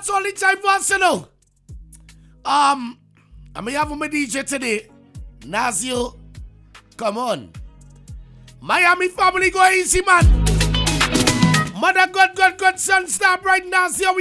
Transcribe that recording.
only time for us, you know. I'm having my DJ today. Nazio, come on. Miami family go easy, man. Mother God, son, stop right now. See how we